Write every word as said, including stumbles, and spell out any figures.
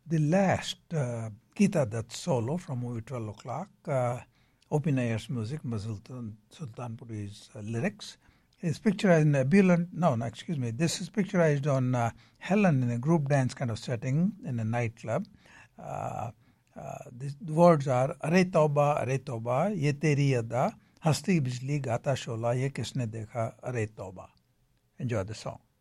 The last uh, Geeta Dutt solo from movie twelve o'clock, uh, O P Nair's music, Mazultan Sultanpuri's uh, lyrics, is picturized in a Bulan, no, no, excuse me, this is picturized on uh, Helen in a group dance kind of setting in a nightclub. Uh, uh, the words are, Are Tauba, Are Tauba, Ye Teri Ada, Hasti Bijli Gata Shola, Ye Kisne Dekha, Are Tauba. Enjoy the song.